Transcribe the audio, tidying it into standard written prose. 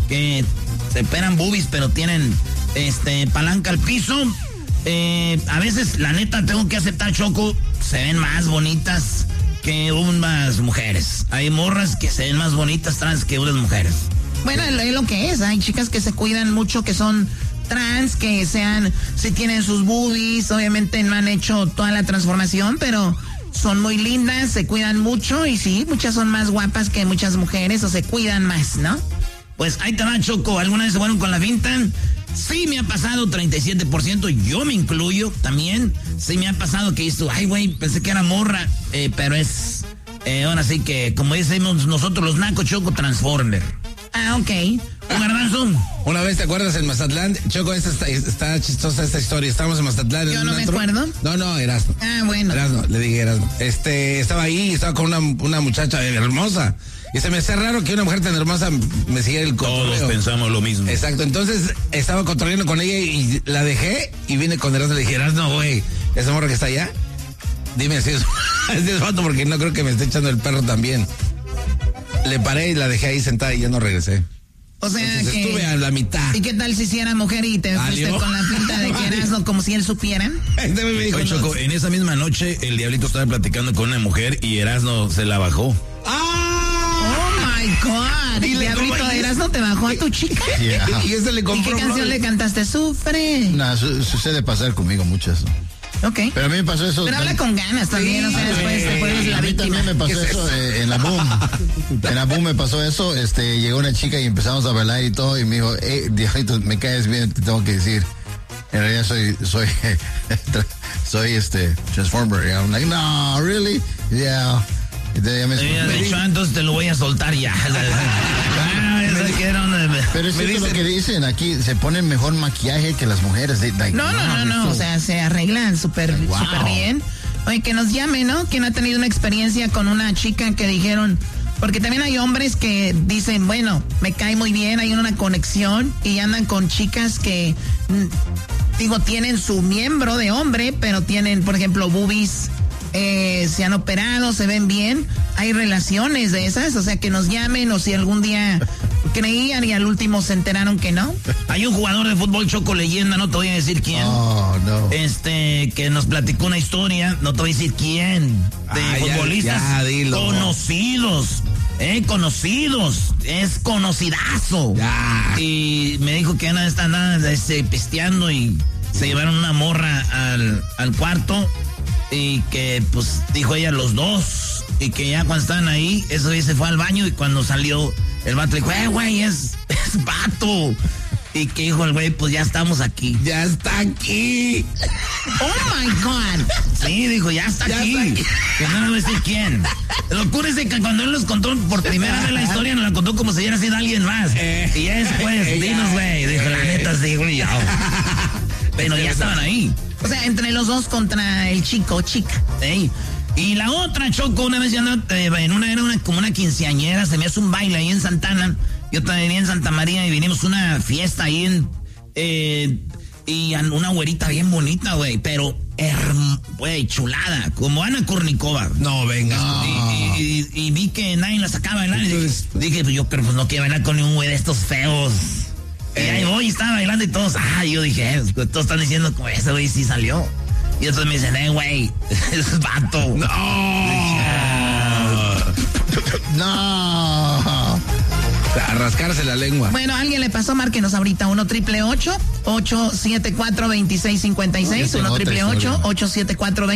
que se operan boobies, pero tienen palanca al piso. A veces, la neta, tengo que aceptar, Choco, se ven más bonitas que unas mujeres. Hay morras que se ven más bonitas trans que unas mujeres. Bueno, es lo que es. Hay chicas que se cuidan mucho, que son trans, que si tienen sus boobies, obviamente no han hecho toda la transformación, pero son muy lindas, se cuidan mucho y sí, muchas son más guapas que muchas mujeres o se cuidan más, ¿no? Pues ahí te va, Choco. ¿Alguna vez se fueron con la finta? Sí me ha pasado, 37%, yo me incluyo también. Sí me ha pasado que dices, ay, güey, pensé que era morra, pero es, ahora sí que, como decimos nosotros los nacos, Choco, Transformer. Ah, ok. ¿Un garbanzo? Una vez, ¿te acuerdas en Mazatlán? Choco, está chistosa esta historia. Estábamos en Mazatlán. Yo no me acuerdo. No, Erasmo. Ah, bueno. Erasmo, le dije Erasmo. Estaba ahí, estaba con una muchacha hermosa. Y se me hace raro que una mujer tan hermosa me siguiera el cotorreo. Todos pensamos lo mismo. Exacto, entonces estaba cotorreando con ella y la dejé y vine con Erasmo y le dije, Erasmo, güey, esa morra que está allá, dime si es foto porque no creo que me esté echando el perro también. Le paré y la dejé ahí sentada y ya no regresé. O sea, entonces que estuve a la mitad. ¿Y qué tal si era mujer y te fuiste con la pinta de que eras como si él supiera? Me dijo, Choco, en esa misma noche el Diablito estaba platicando con una mujer y Erasmo se la bajó. ¡Oh, my God! ¿Y Diablito Erasmo te bajó a tu chica? Yeah. Y ese le compró. ¿Y qué canción le cantaste? ¡Sufre! No, sucede pasar conmigo mucho eso. Ok. Pero a mí me pasó eso. Pero habla con ganas también, o sea, después te pones la víctima. A mí también me pasó eso en la Boom. En la Boom me pasó eso, llegó una chica y empezamos a bailar y todo, y me dijo, Diablito, me caes bien, te tengo que decir. En realidad soy Transformer. Y I'm like, no, really? Yeah. Entonces te lo voy a soltar ya. Pero es lo que dicen aquí, se ponen mejor maquillaje que las mujeres. No, o sea, se arreglan súper bien. Oye, que nos llame, ¿no? ¿Quién ha tenido una experiencia con una chica que dijeron? Porque también hay hombres que dicen, bueno, me cae muy bien, hay una conexión y andan con chicas que, tienen su miembro de hombre, pero tienen, por ejemplo, boobies. Se han operado, se ven bien. Hay relaciones de esas, o sea, que nos llamen o si algún día creían y al último se enteraron que no. Hay un jugador de fútbol, Choco, leyenda, no te voy a decir quién. Oh, no. Que nos platicó una historia, no te voy a decir quién, de futbolistas conocidos. Conocidos, es conocidazo. Ya. Y me dijo que andaba pisteando y se llevaron una morra al cuarto. Y que, pues, dijo ella, los dos. Y que ya cuando estaban ahí, eso se fue al baño. Y cuando salió, el vato le dijo, güey, es vato. Y que dijo el güey, pues ya estamos aquí. Ya está aquí. Oh my God. Sí, dijo, ya está aquí. Que no le voy a decir quién. Lo ocurre es que cuando él nos contó por primera vez la historia, nos la contó como si hubiera sido alguien más. Y ya después, dinos, güey. Dijo, la neta, sí, güey. Pero ya estaban ahí. O sea, entre los dos contra el chico, chica. Sí. Y la otra, Choco, una vez ya andaba como una quinceañera, se me hace un baile ahí en Santana. Yo también en Santa María y vinimos a una fiesta ahí y una güerita bien bonita, güey, pero güey, chulada, como Ana Kournikova. No, venga. No. Y vi que nadie la sacaba a bailar. Dije, pues yo creo pues no quiero bailar con ningún güey de estos feos. Y ahí voy, estaba bailando y todos, yo dije, todos están diciendo como ese güey sí salió. Y otros me dicen, güey, es vato. No. A rascarse la lengua. Bueno, alguien le pasó, márquenos ahorita 1-888-874-2656, 1-888-874-2656.